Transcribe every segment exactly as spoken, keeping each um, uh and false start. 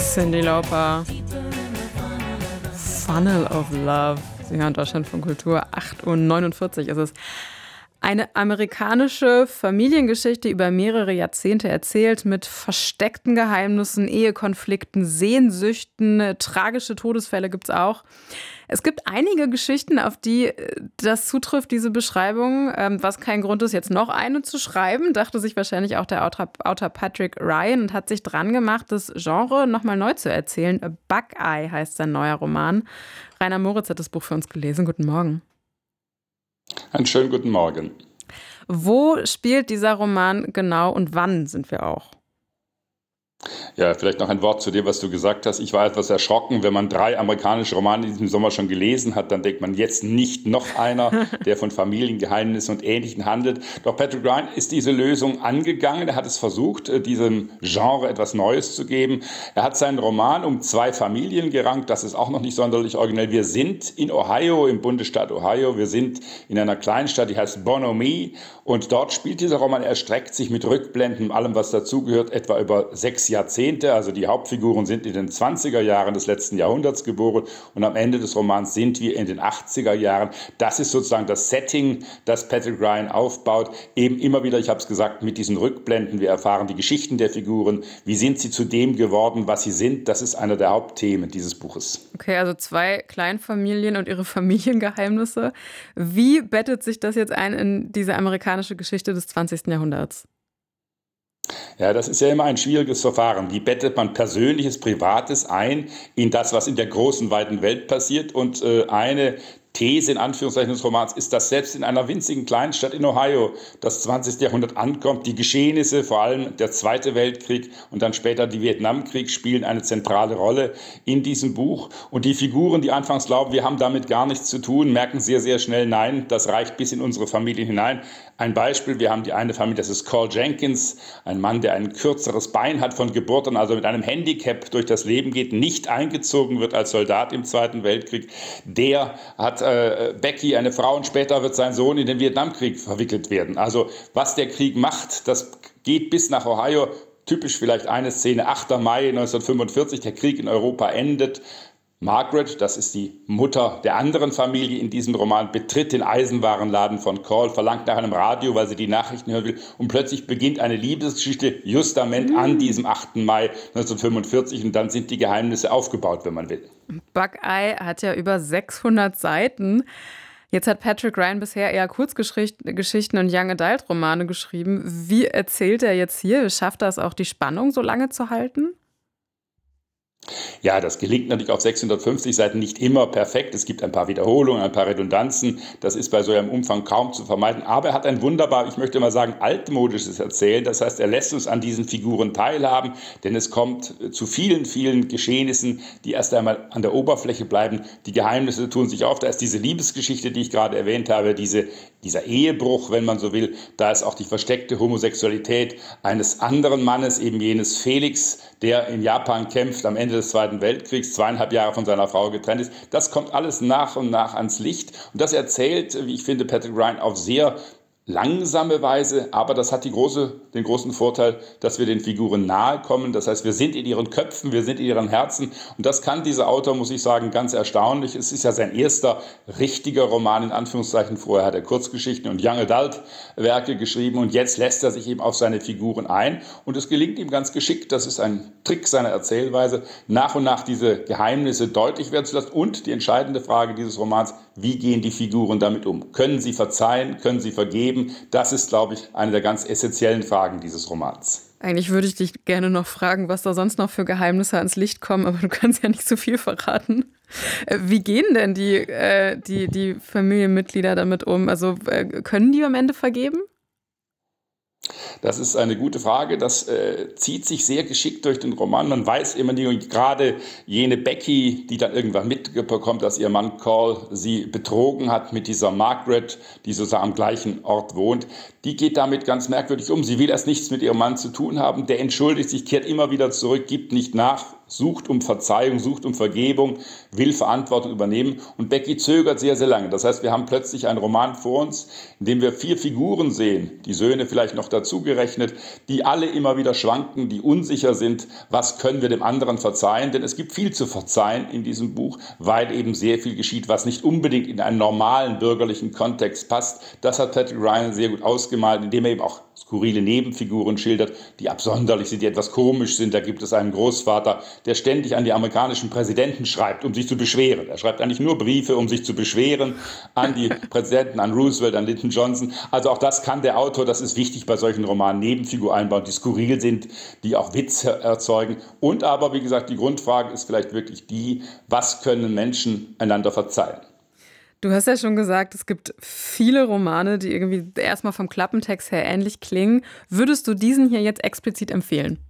Cyndi Lauper. Funnel of Love. Sie hören Deutschland von Kultur. acht Uhr neunundvierzig ist es. Eine amerikanische Familiengeschichte über mehrere Jahrzehnte erzählt mit versteckten Geheimnissen, Ehekonflikten, Sehnsüchten, tragische Todesfälle gibt's auch. Es gibt einige Geschichten, auf die das zutrifft, diese Beschreibung, was kein Grund ist, jetzt noch eine zu schreiben, dachte sich wahrscheinlich auch der Autor, Autor Patrick Ryan und hat sich dran gemacht, das Genre nochmal neu zu erzählen. Buckeye heißt sein neuer Roman. Rainer Moritz hat das Buch für uns gelesen. Guten Morgen. Einen schönen guten Morgen. Wo spielt dieser Roman genau und wann sind wir auch? Ja, vielleicht noch ein Wort zu dem, was du gesagt hast. Ich war etwas erschrocken, wenn man drei amerikanische Romane in diesem Sommer schon gelesen hat, dann denkt man jetzt nicht noch einer, der von Familiengeheimnissen und Ähnlichem handelt. Doch Patrick Ryan ist diese Lösung angegangen. Er hat es versucht, diesem Genre etwas Neues zu geben. Er hat seinen Roman um zwei Familien gerankt. Das ist auch noch nicht sonderlich originell. Wir sind in Ohio, im Bundesstaat Ohio. Wir sind in einer Kleinstadt, die heißt Bonomi. Und dort spielt dieser Roman, er streckt sich mit Rückblenden und allem, was dazugehört, etwa über sechs Jahrzehnte. Also die Hauptfiguren sind in den zwanziger Jahren des letzten Jahrhunderts geboren und am Ende des Romans sind wir in den achtziger Jahren. Das ist sozusagen das Setting, das Patrick Ryan aufbaut. Eben immer wieder, ich habe es gesagt, mit diesen Rückblenden. Wir erfahren die Geschichten der Figuren. Wie sind sie zu dem geworden, was sie sind? Das ist einer der Hauptthemen dieses Buches. Okay, also zwei Kleinfamilien und ihre Familiengeheimnisse. Wie bettet sich das jetzt ein in diese amerikanische Geschichte des zwanzigsten Jahrhunderts? Ja, das ist ja immer ein schwieriges Verfahren. Wie bettet man Persönliches, Privates ein in das, was in der großen, weiten Welt passiert? Und äh, eine These in Anführungszeichen des Romans ist, dass selbst in einer winzigen Kleinstadt in Ohio das zwanzigste Jahrhundert ankommt. Die Geschehnisse, vor allem der Zweite Weltkrieg und dann später die Vietnamkrieg, spielen eine zentrale Rolle in diesem Buch. Und die Figuren, die anfangs glauben, wir haben damit gar nichts zu tun, merken sehr, sehr schnell, nein, das reicht bis in unsere Familien hinein. Ein Beispiel, wir haben die eine Familie, das ist Carl Jenkins, ein Mann, der ein kürzeres Bein hat von Geburt an, also mit einem Handicap durch das Leben geht, nicht eingezogen wird als Soldat im Zweiten Weltkrieg. Der hat äh, Becky, eine Frau, und später wird sein Sohn in den Vietnamkrieg verwickelt werden. Also was der Krieg macht, das geht bis nach Ohio. Typisch vielleicht eine Szene, achter Mai neunzehnhundertfünfundvierzig, der Krieg in Europa endet. Margaret, das ist die Mutter der anderen Familie in diesem Roman, betritt den Eisenwarenladen von Carl, verlangt nach einem Radio, weil sie die Nachrichten hören will. Und plötzlich beginnt eine Liebesgeschichte justament mhm. an diesem achten Mai neunzehnhundertfünfundvierzig. Und dann sind die Geheimnisse aufgebaut, wenn man will. Buckeye hat ja über sechshundert Seiten. Jetzt hat Patrick Ryan bisher eher Kurzgeschichten und Young Adult Romane geschrieben. Wie erzählt er jetzt hier? Schafft er es auch, die Spannung so lange zu halten? Ja, das gelingt natürlich auf sechshundertfünfzig Seiten nicht immer perfekt. Es gibt ein paar Wiederholungen, ein paar Redundanzen. Das ist bei so einem Umfang kaum zu vermeiden. Aber er hat ein wunderbar, ich möchte mal sagen, altmodisches Erzählen. Das heißt, er lässt uns an diesen Figuren teilhaben, denn es kommt zu vielen, vielen Geschehnissen, die erst einmal an der Oberfläche bleiben. Die Geheimnisse tun sich auf. Da ist diese Liebesgeschichte, die ich gerade erwähnt habe, diese, dieser Ehebruch, wenn man so will. Da ist auch die versteckte Homosexualität eines anderen Mannes, eben jenes Felix, der in Japan kämpft am Ende des Zweiten Weltkriegs, zweieinhalb Jahre von seiner Frau getrennt ist. Das kommt alles nach und nach ans Licht. Und das erzählt, wie ich finde, Patrick Ryan auf sehr langsame Weise, aber das hat die große, den großen Vorteil, dass wir den Figuren nahe kommen. Das heißt, wir sind in ihren Köpfen, wir sind in ihren Herzen. Und das kann dieser Autor, muss ich sagen, ganz erstaunlich. Es ist ja sein erster richtiger Roman, in Anführungszeichen. Vorher hat er Kurzgeschichten und Young Adult Werke geschrieben und jetzt lässt er sich eben auf seine Figuren ein. Und es gelingt ihm ganz geschickt, das ist ein Trick seiner Erzählweise, nach und nach diese Geheimnisse deutlich werden zu lassen. Und die entscheidende Frage dieses Romans, wie gehen die Figuren damit um? Können sie verzeihen? Können sie vergeben? Das ist, glaube ich, eine der ganz essentiellen Fragen dieses Romans. Eigentlich würde ich dich gerne noch fragen, was da sonst noch für Geheimnisse ans Licht kommen, aber du kannst ja nicht so viel verraten. Wie gehen denn die, äh, die, die Familienmitglieder damit um? Also äh, können die am Ende vergeben? Das ist eine gute Frage. Das äh, zieht sich sehr geschickt durch den Roman. Man weiß immer nicht, gerade jene Becky, die dann irgendwann mitbekommt, dass ihr Mann Carl sie betrogen hat mit dieser Margaret, die sozusagen am gleichen Ort wohnt, die geht damit ganz merkwürdig um. Sie will erst nichts mit ihrem Mann zu tun haben. Der entschuldigt sich, kehrt immer wieder zurück, gibt nicht nach, sucht um Verzeihung, sucht um Vergebung, will Verantwortung übernehmen. Und Becky zögert sehr, sehr lange. Das heißt, wir haben plötzlich einen Roman vor uns, in dem wir vier Figuren sehen, die Söhne vielleicht noch dazugerechnet, die alle immer wieder schwanken, die unsicher sind, was können wir dem anderen verzeihen. Denn es gibt viel zu verzeihen in diesem Buch, weil eben sehr viel geschieht, was nicht unbedingt in einen normalen bürgerlichen Kontext passt. Das hat Patrick Ryan sehr gut ausgemalt, indem er eben auch skurrile Nebenfiguren schildert, die absonderlich sind, die etwas komisch sind. Da gibt es einen Großvater, der ständig an die amerikanischen Präsidenten schreibt, um sich zu beschweren. Er schreibt eigentlich nur Briefe, um sich zu beschweren an die Präsidenten, an Roosevelt, an Lyndon Johnson. Also auch das kann der Autor, das ist wichtig bei solchen Romanen, Nebenfigur einbauen, die skurril sind, die auch Witz erzeugen. Und aber, wie gesagt, die Grundfrage ist vielleicht wirklich die, was können Menschen einander verzeihen? Du hast ja schon gesagt, es gibt viele Romane, die irgendwie erstmal vom Klappentext her ähnlich klingen. Würdest du diesen hier jetzt explizit empfehlen?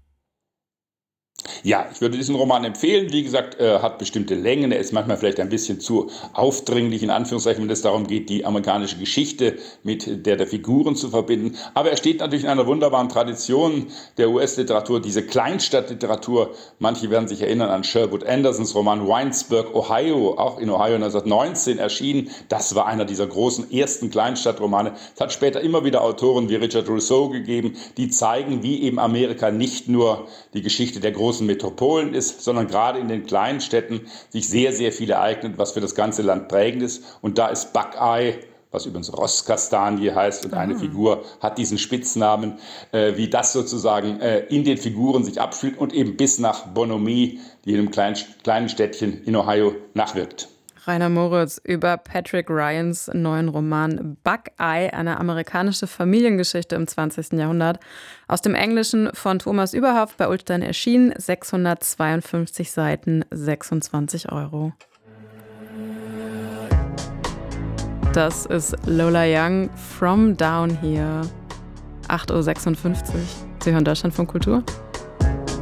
Ja, ich würde diesen Roman empfehlen. Wie gesagt, er hat bestimmte Längen. Er ist manchmal vielleicht ein bisschen zu aufdringlich, in Anführungszeichen, wenn es darum geht, die amerikanische Geschichte mit der der Figuren zu verbinden. Aber er steht natürlich in einer wunderbaren Tradition der U S-Literatur, diese Kleinstadtliteratur. Manche werden sich erinnern an Sherwood Andersons Roman Winesburg, Ohio, auch in Ohio neunzehnhundertneunzehn erschienen. Das war einer dieser großen ersten Kleinstadtromane. Es hat später immer wieder Autoren wie Richard Rousseau gegeben, die zeigen, wie eben Amerika nicht nur die Geschichte der großen Metropolen ist, sondern gerade in den kleinen Städten sich sehr, sehr viel ereignet, was für das ganze Land prägend ist. Und da ist Buckeye, was übrigens Rosskastanie heißt, und eine Figur hat diesen Spitznamen, äh, wie das sozusagen äh, in den Figuren sich abspielt und eben bis nach Bonomie, die in einem kleinen, kleinen Städtchen in Ohio, nachwirkt. Rainer Moritz über Patrick Ryans neuen Roman Buckeye, eine amerikanische Familiengeschichte im zwanzigsten Jahrhundert. Aus dem Englischen von Thomas Überhoff, bei Ullstein erschienen, sechshundertzweiundfünfzig Seiten, sechsundzwanzig Euro. Das ist Lola Young, From Down Here, acht Uhr sechsundfünfzig. Sie hören Deutschlandfunk Kultur.